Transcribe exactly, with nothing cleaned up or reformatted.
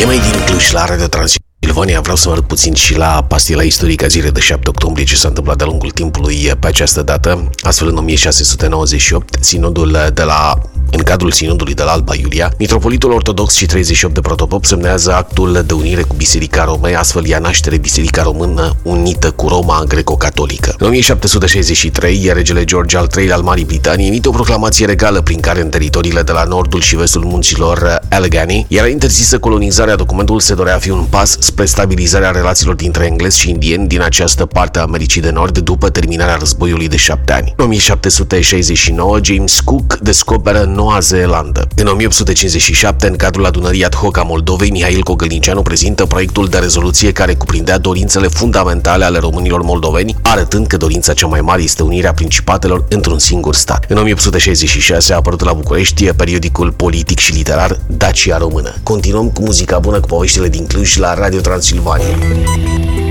E mai din Cluj la Radio Transilvania. Vreau să mă arăt puțin și la pastila istorică a zilei de șapte octombrie, ce s-a întâmplat de-a lungul timpului pe această dată. Astfel, în o mie șase sute nouăzeci și opt, sinodul de la În cadrul sinodului de la Alba Iulia, mitropolitul ortodox și treizeci și opt de protopop semnează actul de unire cu Biserica Romei, astfel ia naștere Biserica Română unită cu Roma greco-catolică. În o mie șapte sute șaizeci și trei, regele George al treilea al Marii Britanii emite o proclamație regală prin care în teritoriile de la nordul și vestul munților Allegheny era interzisă colonizarea. Documentul se dorea a fi un pas spre stabilizarea relațiilor dintre englezi și indieni din această parte a Americii de Nord după terminarea războiului de șapte ani. În o mie șapte sute șaizeci și nouă, James Cook descoperă Noua Zeelandă. În o mie opt sute cincizeci și șapte, în cadrul adunării ad hoc a Moldovei, Mihail Cogălnicianu prezintă proiectul de rezoluție care cuprindea dorințele fundamentale ale românilor moldoveni, arătând că dorința cea mai mare este unirea principatelor într-un singur stat. În o mie opt sute șaizeci și șase a apărut la București periodicul politic și literar Dacia Română. Continuăm cu muzica bună, cu poveștile din Cluj la Radio Transilvania.